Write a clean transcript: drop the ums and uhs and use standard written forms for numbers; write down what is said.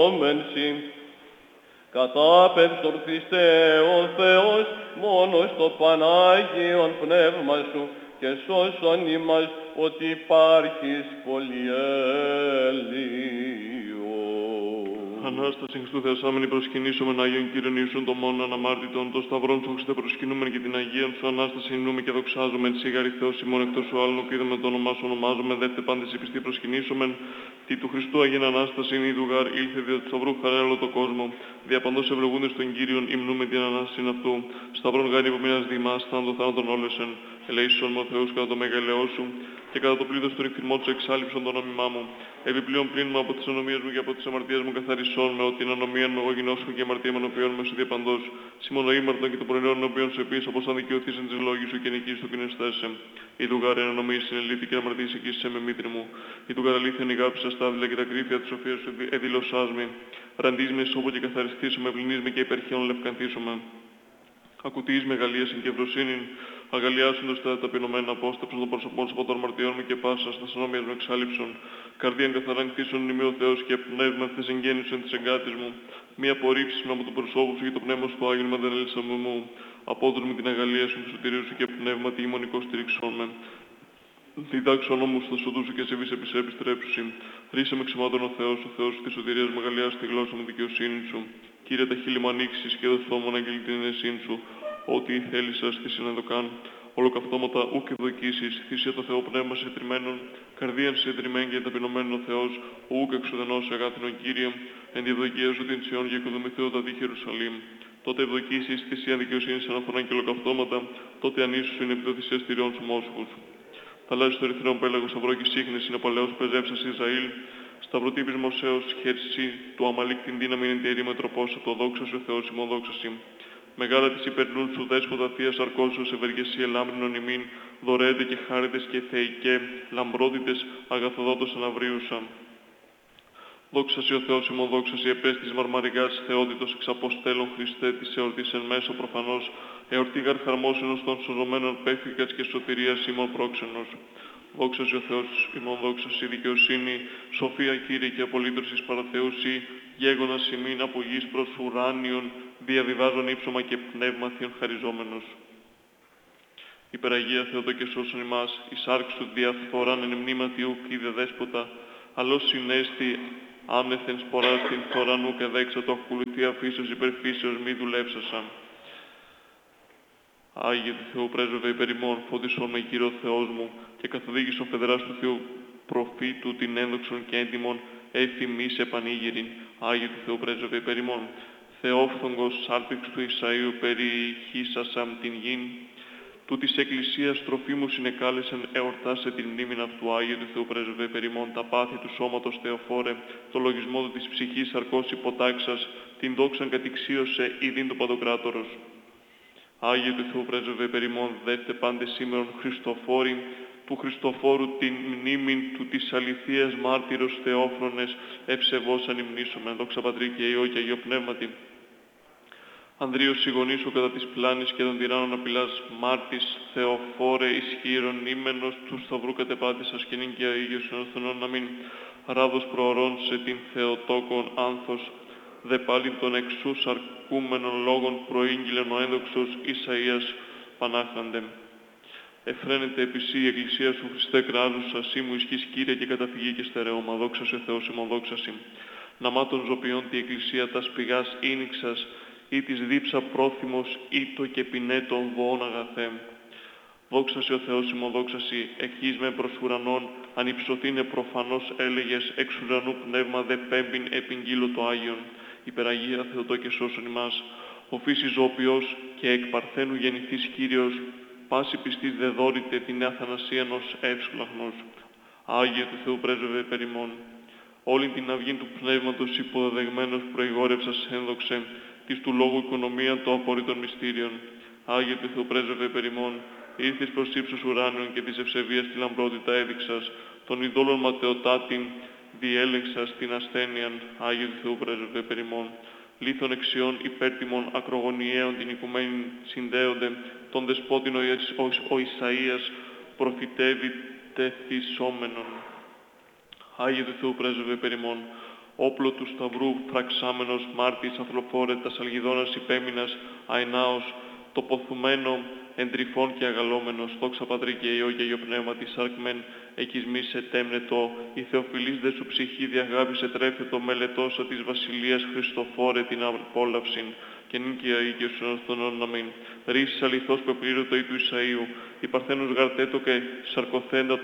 Όμενσι, κατάπευστορθήστε ο Θεός μόνος το Πανάγιον Πνεύμα Σου και σώσον ημάς ότι υπάρχεις πολυέλιος. Ανάσταση Χριστού Θεασάμενη προσκυνήσομεν Άγιον Κύριον Ιησούν το μόνο αναμάρτητον, το σταυρόν Σου Χριστέ προσκυνούμεν και την Αγίαν Σου Ανάσταση νούμε και δοξάζομεν, σιγάρι Θεός ημών εκτός Σου άλλον οκείδαμε το όνομά Σου ονομάζομεν, δεύτε πάντες η πιστή προσκυνήσομεν, τι του Χριστού Αγίαν Ανάσταση είναι η δουγάρ, ήλθε δια του σταυρού χαρέλο το κόσμο, δια παντός ευλογούντες των Κύριων υμνούμε την Ανάσταση αυτού, σταυρόν γάρι υπομείνας διμάς, θάνατο θάνατον όλεσεν, ελέησον με ο Θεός κατά το μεγαλαιό Σου και κατά το πλήθος των εκφυρμών Σου εξάλληψον το νόμιμά μου. Επιπλέον πλύνουμε από τις ανομίες μου και από τις αμαρτίες μου καθαρισόν με ότι την ανομία μου εγώ γινώσκω και αμαρτία με ενωπιών με σου διαπαντός. Σιμώνο ήμαρτον και το προϊόν ενωπιών σε πίσω όπως αν δικαιωθείς εν της λόγης σου και νικείς του κοινεστέσαι. Η δουγάρ εν ανομίες συνελήφθη και αμαρτίες εκείσσε με μήτρη μου. Η δουγάρ αλήθεια νηγάψα στάβλα και τα κρύφια της σοφίας σου εδηλωσάς με. Ραντείς με σώπο και καθαριστήσουμε, πλυνείς με και υπερχαίων λευκανθήσουμε. Ακουτείς μεγαλίασιν και ευρωσύνην, αγαλιάσοντος τα ταπεινωμένα απόσταψον των προσωπών σου από των αμαρτιών μου και πάσας, τα συνόμιας μου εξάλληψον, καρδίαν καθαράν κτίσον ημί ο Θεός και πνεύμα θες εγγέννησον της εγκάτης μου, μη απορρίψεις με από το προσώπου σου και το πνεύμα σου Άγιον δεν έλυσαμε μου, απόδρου με την αγαλία σου, του σωτηρίου σου και πνεύμα τη ημονικό στηρίξον με. Διδάξω νόμους στο σωτού σου και σε βise επιστρέψουσι. Ρίσε με ξεμάτων ο Θεός της σωτηρίας μεγαλειάς τη γλώσσα μου δικαιοσύνη σου. Κύριε τα χείλη μου ανοίξεις και δώσ' μου να αγγελεί την ενεσύν σου. Ό,τι θέλησας τη συνεδοκάν. Ολοκαυτώματα ούκ ευδοκίσεις. Θύσια το Θεό πνεύμα σε τριμμένον. Καρδίαν σε τριμμέν και ταπεινωμένον ο Θεός. Ούκ εξουδενός αγάθινον Κύριε. Εν τη ευδοκία σου την Σιών και οικοδομηθέω τα δι Ιερουσαλήμ. Τότε ευδοκίσεις θυσία δικαιοσύνης αναφοράν και ολοκαυτώματα. Τότε ανήσου είναι επιδοθυσία στηριών σου μόσχους. Θαλάσσι το ερυθρόν πέλαγο σταυρό και σύχνες είναι ο παλαιός πεζεύσας Ισραήλ. Σταυροτύπης Μωσέως χέρσι του Αμαλίκ την δύναμη είναι τιερή μετροπόσα το δόξα σου Θεός ημών δόξα σου. Μεγάλα της υπερνούν σου δέσποτα θεία σαρκώσεως ευεργεσία λάμπρινον ημίν, δωρέτε και χάριτες και θεϊκέ, λαμπρότητες αγαθοδότος αναβρίουσα. Δόξα σοι ο Θεός ημών δόξα σοι επέστης μαρμαριγάς θεότητος εξ αποστέλων Χριστέ της εορτής εν μέσω προφανώς, εορτή γαρ χαρμόσυνος των σωζωμένων πέφυγας και σωτηρίας ημών πρόξενος. Δόξα σοι ο Θεός ημών δόξα σοι δικαιοσύνη, σοφία Κύριε και απολύτρωσης παραθεούσι, γέγονας ημίν από γης προς ουράνιον, διαβιβάζον ύψωμα και πνεύμα θείον χαριζόμενος. Υπεραγία Θεότο και σώσον ημάς, εις άρξου διαφθοράν εν μνήμα Θεού κοίδε δέσποτα, αλλός συνέστη άμεθεν σποράς την θωράν ουκ εδέξατο ακολουθία φύσεως υπερφύσεως μη δουλεύσασαν. Άγιε του Θεού πρέσβευε υπερ ημών, φώτισον με Κύριο Θεός μου και καθοδήγησον φεδράς του Θεού προφήτου την ένδοξον και έντιμον εφημίς επανήγυριν. Άγιε του Θεού πρέσβευε υπερ ημών. Θεόφθογκος σάλπιξ του Ισαΐου περιηχήσασαμ την γην, του της Εκκλησίας τροφίμου συνεκάλεσεν εορτάσε την μνήμην αυτού. Άγιε του Θεού πρέσβευε υπερ ημών, τα πάθη του σώματος Θεοφόρε, το λογισμό του της ψυχής σαρκός υποτάξας, την δόξαν κατηξίωσε ειδήν το Παντοκράτορος. Άγιε του Θεού πρέσβευε υπερ ημών, δεύτε πάντες σήμερον Χριστοφόρην, του Χριστοφόρου την μνήμην του της αληθείας μάρτυρος Θεόφρονες, ευσεβώς ανυμνήσομεν, δόξα Πατρί και Υιό και Αγίο Πνεύματι. Ανδρείος συγγονήσου κατά της πλάνης και των τυράννων απειλάς, μάρτης Θεοφόρε ισχύρον ήμενος του σταυρού κατεπάτησας και νυν και Αγίος ενωθενών να μην ράδος προωρών σε την Θεοτόκον άνθος, δε πάλιν των εξού σαρκούμενων λόγων προήγγειλεν ο ένδοξος Ισαΐας Πανάχαντεμ. Εφραίνεται επισή η Εκκλησία σου Χριστέ κράζουσα, σήμου ισχύς Κύριε και καταφυγή και στερεώμα, δόξα σε Θεός ημών δόξα σοι. Ναμάτων ζωπιών τη Εκκλησία τας πηγάς ίνιξας, ή της δίψα πρόθυμος, ήτο και πινέτων βοών αγαθέ. Δόξα σε ο Θεός ημών δόξα σοι, εκείς με προς ουρανών, ανυψωθήνε προφανώς έλεγες, εξ ουρανού πνεύμα δε πέμπειν επιγγείλω το Άγιον. Υπεραγία Θεοτό και σώσον ημάς, ο φύσης ζώπιος και εκ παρθένου γεννηθής Κύριος, πάση πιστής δε δόρητε την αθανασίαν ως εύσπλαχνος. Άγιε του Θεού πρέσβευε υπερ ημών. Όλη την αυγήν του πνεύματος υποδεδεγμένος προηγόρευσας ένδοξε, της του λόγου οικονομία το απορρίτων μυστήριων. Άγιε του Θεού πρέσβευε υπερ ημών. Ήρθες προς ύψους ουράνιων και της ευσεβίας τη λαμπρότητα έδειξας, των ειδόλων ματαιοτάτην διέλεξας την ασθένειαν. Άγιε του Θεού πρέσβευε υπερ ημών. Λίθων εξιών υπέρτιμων ακρογωνιαίων την οικουμένη συνδέονται, τον δεσπότην ο Ισαΐας προφητεύει τεθυσσόμενον. Άγιε του Θεού πρέσβευε υπερ ημών. όπλο του Σταυρού, φραξάμενος, μάρτης, αθλοφόρε, τα σαλγιδόνας υπέμεινας, αενάος, τοποθουμένο, εντρυφών και αγαλόμενος, δόξα Πατρί και Υιό και Αγίο Πνεύματι, σάρκμεν, εκεισμής ετέμνετο, η Θεοφιλής δε σου ψυχή διαγάπησε τρέφετο, μελετώσα της Βασιλείας Χριστοφόρε την απόλαυσιν, και νυν και αεί και στους αιώνας των αιώνων. Αμήν. Ρίσεις αληθώς που επλήρωτο ή του Ισαΐου, η Παρθένος γαρτέτο και σαρκοθέντα